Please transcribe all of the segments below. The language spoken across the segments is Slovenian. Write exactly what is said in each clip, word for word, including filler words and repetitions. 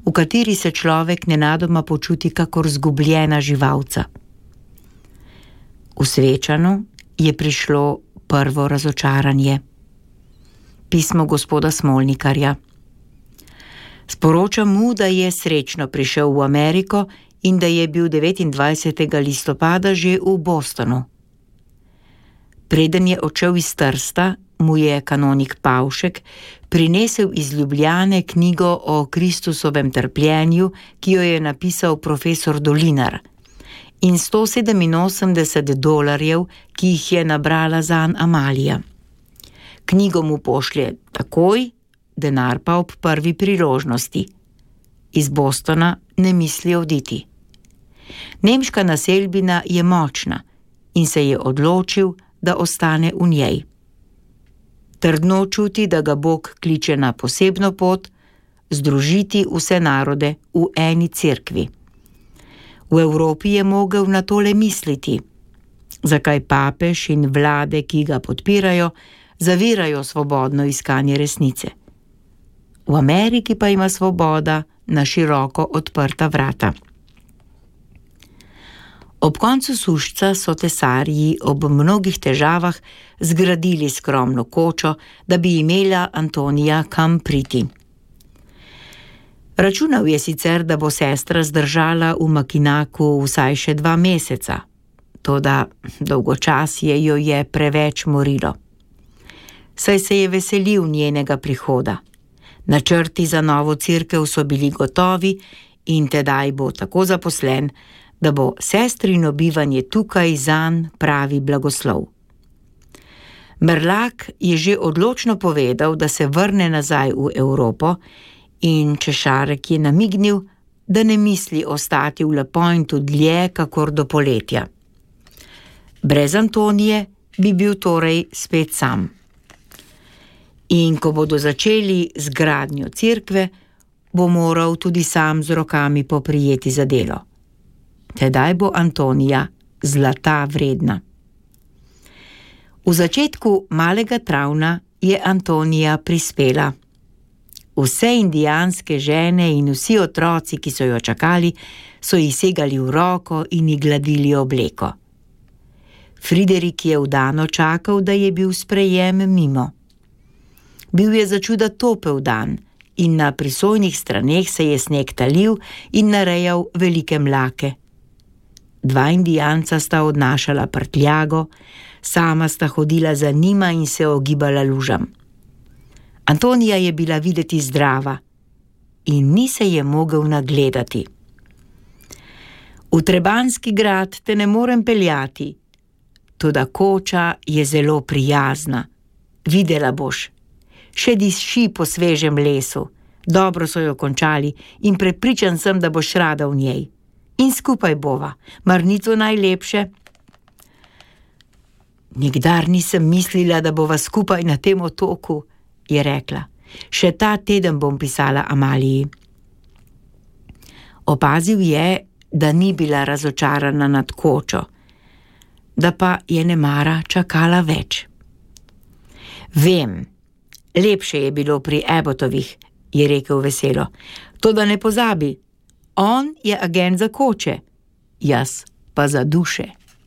v kateri se človek nenadoma počuti kakor zgubljena živalca. V Svečanu je prišlo prvo razočaranje. Pismo gospoda Smolnikarja. Sporoča mu, da je srečno prišel v Ameriko in da je bil devetindvajsetega listopada že v Bostonu. Preden je odšel iz Trsta, mu je kanonik Pavšek prinesel iz Ljubljane knjigo o Kristusovem trpljenju, ki jo je napisal profesor Dolinar, in sto sedeminosemdeset dolarjev, ki jih je nabrala zanj Amalija. Knjigo mu pošlje takoj, denar pa ob prvi priložnosti. Iz Bostona ne misli oditi. Nemška naselbina je močna in se je odločil, da ostane v njej. Trdno čuti, da ga Bog kliče na posebno pot, združiti vse narode v eni cerkvi. V Evropi je mogel na tole misliti, zakaj papež in vlade, ki ga podpirajo, zavirajo svobodno iskanje resnice. V Ameriki pa ima svoboda na široko odprta vrata. Ob koncu sušca so tesarji ob mnogih težavah zgradili skromno kočo, da bi imela Antonija kam priti. Računal je sicer, da bo sestra zdržala v Makinaku vsaj še dva meseca, toda dolgočasje jo je preveč morilo. Saj se je veselil njenega prihoda. Načrti za novo cerkev so bili gotovi in tedaj bo tako zaposlen, da bo sestrino bivanje tukaj zanj pravi blagoslov. Merlak je že odločno povedal, da se vrne nazaj v Evropo, in Češarek je namignil, da ne misli ostati v Le Pointu dlje kakor do poletja. Brez Antonije bi bil torej spet sam. In ko bodo začeli z gradnjo cerkve, bo moral tudi sam z rokami poprijeti za delo. Tedaj bo Antonija zlata vredna. V začetku Malega Travna je Antonija prispela. Vse indijanske žene in vsi otroci, ki so jo čakali, so ji segali v roko in ji gladili obleko. Friderik je vdano čakal, da je bil sprejem mimo. Bil je začuda topel dan in na prisojnih straneh se je sneg talil in narejal velike mlake. Dva indijanca sta odnašala prtljago, sama sta hodila za njima in se ogibala lužam. Antonija je bila videti zdrava in ni se je mogel nagledati. V Trebanski grad te ne morem peljati, toda koča je zelo prijazna. Videla boš, še diši po svežem lesu, dobro so jo končali in prepričan sem, da boš rada v njej. In skupaj bova, mar ni to najlepše? Nikdar nisem mislila, da bova skupaj na tem otoku, je rekla. Še ta teden bom pisala Amaliji. Opazil je, da ni bila razočarana nad kočo, da pa je nemara čakala več. Vem, lepše je bilo pri Abbotovih, je rekel veselo. Toda ne pozabi, on je agent za koče, jaz pa za duše.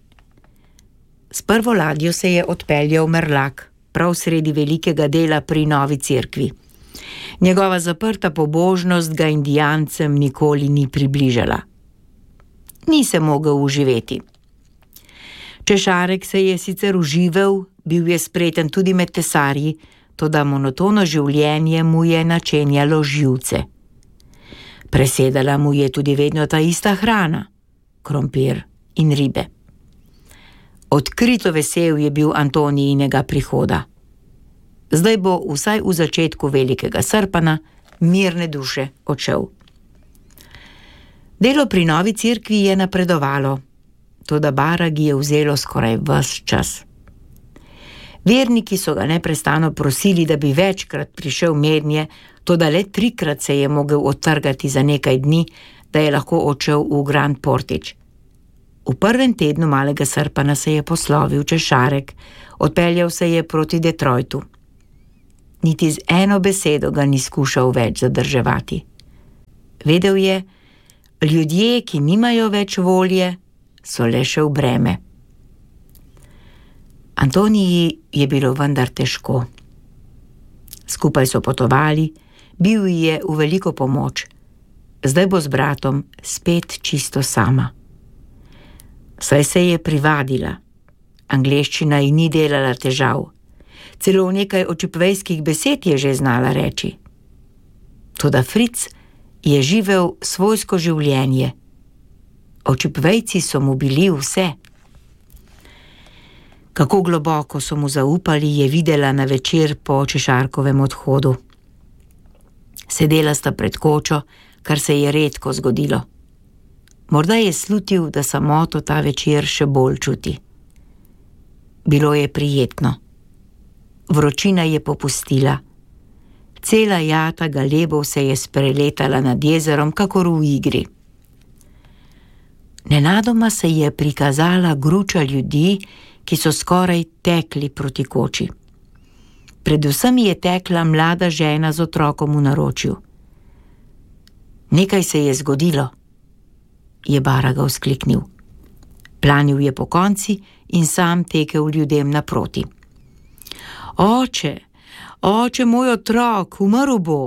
S prvo ladjo se je odpeljal Merlak, prav sredi velikega dela pri novi cerkvi. Njegova zaprta pobožnost ga indijancem nikoli ni približala. Ni se mogel uživeti. Češarek se je sicer uživel, bil je spreten tudi med tesarji, toda monotono življenje mu je načenjalo živce. Presedala mu je tudi vedno ta ista hrana, krompir in ribe. Odkrito vesel je bil Antonijinega prihoda. Zdaj bo vsaj v začetku velikega srpana mirne duše odšel. Delo pri novi cerkvi je napredovalo, toda Baragi je vzelo skoraj ves čas. Verniki so ga neprestano prosili, da bi večkrat prišel mednje, toda le trikrat se je mogel odtrgati za nekaj dni, da je lahko odšel v Grand Portage. V prvem tednu Malega srpana se je poslovil Češarek, odpeljal se je proti Detroitu. Niti z eno besedo ga ni skušal več zadrževati. Vedel je, ljudje, ki nimajo več volje, so le še v breme. Antoniji je bilo vendar težko. Skupaj so potovali, bil ji je v veliko pomoč. Zdaj bo z bratom spet čisto sama. Saj se je privadila. Angleščina ji ni delala težav. Celo nekaj očipvejskih besed je že znala reči. Toda Fritz je živel svojsko življenje. Očipvejci so mu bili vse. Kako globoko so mu zaupali, je videla na večer po Češarkovem odhodu. Sedela sta pred kočo, kar se je redko zgodilo. Morda je slutil, da samoto ta večer še bolj čuti. Bilo je prijetno. Vročina je popustila. Cela jata galebov se je spreletala nad jezerom, kakor v igri. Nenadoma se je prikazala gruča ljudi, ki so skoraj tekli proti koči. Predvsem je tekla mlada žena z otrokom v naročju. Nekaj se je zgodilo, je Baraga vzkliknil. Planil je po konci in sam tekel ljudem naproti. Oče, oče, moj otrok, umrl bo.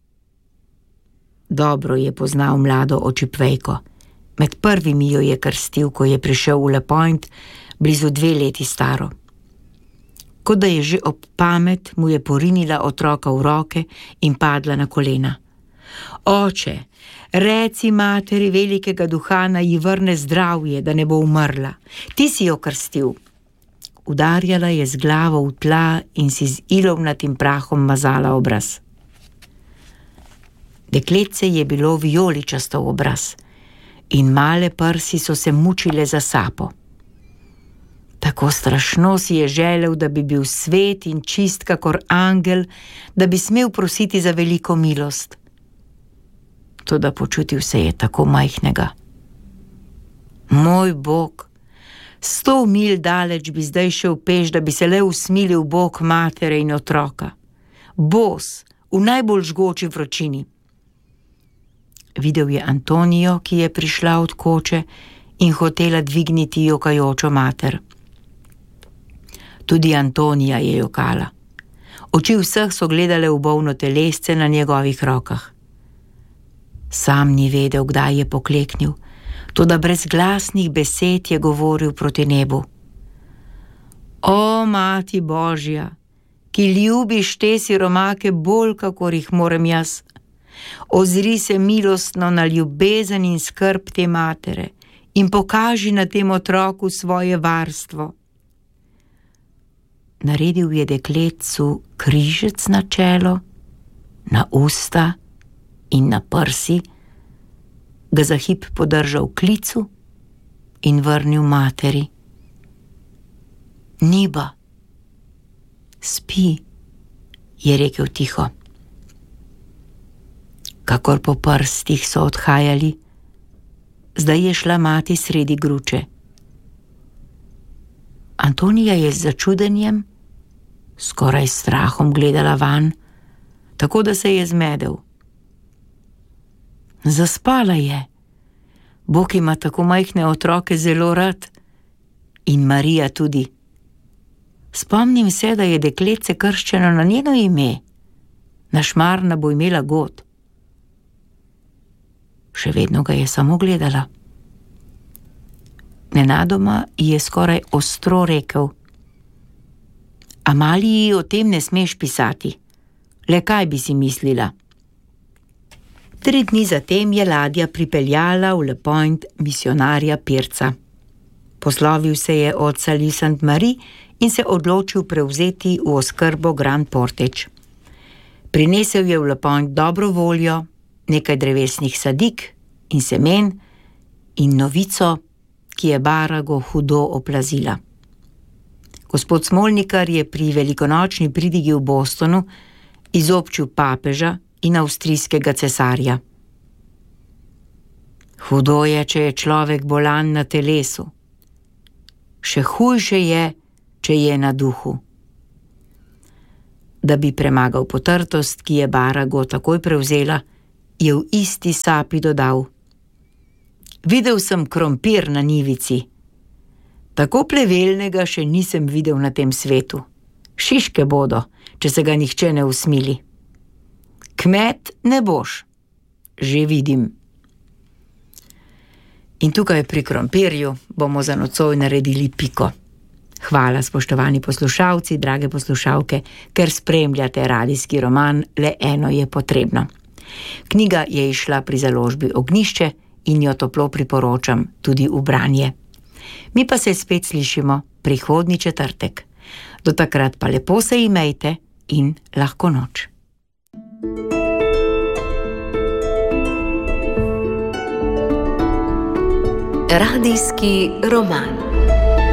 Dobro je poznal mlado očipvejko. Med prvimi jo je krstil, ko je prišel v Le Point, blizu dve leti staro. Kot da je že ob pamet, mu je porinila otroka v roke in padla na kolena. Oče, reci materi velikega duha, naj ji vrne zdravje, da ne bo umrla. Ti si jo krstil. Udarjala je z glavo v tla in si z ilovnatim prahom mazala obraz. Dekletce je bilo vijoličasto v obraz in male prsi so se mučile za sapo. Tako strašno si je želel, da bi bil svet in čist kakor angel, da bi smel prositi za veliko milost. Toda počutil se je tako majhnega. Moj Bog, sto milj daleč bi zdaj šel peš, da bi se le usmilil Bog matere in otroka. Bos, v najbolj žgoči vročini. Videl je Antonijo, ki je prišla od koče in hotela dvigniti jokajočo mater. Tudi Antonija je jokala. Oči vseh so gledale v bolno telesce na njegovih rokah. Sam ni vedel, kdaj je pokleknil, toda brez glasnih besed je govoril proti nebu. O, Mati Božja, ki ljubiš te siromake bolj, kakor jih morem jaz, ozri se milostno na ljubezen in skrb te matere in pokaži na tem otroku svoje varstvo. Naredil je dekletcu križec na čelo, na usta in na prsi, ga za hip podržal klicu in vrnil materi. Niba, spi, je rekel tiho. Kakor po prstih so odhajali, zdaj je šla mati sredi gruče. Antonija je z začudenjem, skoraj strahom gledala van, tako da se je zmedel. Zaspala je. Bog ima tako majhne otroke zelo rad. In Marija tudi. Spomnim se, da je dekletce krščeno na njeno ime. Našmarna bo imela God. Še vedno ga je samo gledala. Nenadoma je skoraj ostro rekel. Amaliji o tem ne smeš pisati. Le kaj bi si mislila? Tri dni zatem je ladja pripeljala v Le Point misionarja Pirca. Poslovil se je od Salut Sainte Marie in se odločil prevzeti v oskrbo Grand Portage. Prinesel je v Le Point dobro voljo, nekaj drevesnih sadik in semen in novico, ki je Barago hudo oplazila. Gospod Smolnikar je pri velikonočni pridigi v Bostonu izobčil papeža in avstrijskega cesarja. Hudo je, če je človek bolan na telesu. Še hujše je, če je na duhu. Da bi premagal potrtost, ki je Barago takoj prevzela, je v isti sapi dodal: Videl sem krompir na njivici. Tako plevelnega še nisem videl na tem svetu. Šiške bodo, če se ga nihče ne usmili. Kmet ne boš, že vidim. In tukaj pri krompirju bomo za nocoj naredili piko. Hvala, spoštovani poslušalci, drage poslušalke, ker spremljate radijski roman Le eno je potrebno. Knjiga je izšla pri založbi Ognjišče in jo toplo priporočam tudi v branje. Mi pa se spet slišimo prihodnji četrtek. Do takrat pa lepo se imejte in lahko noč. Radijski roman.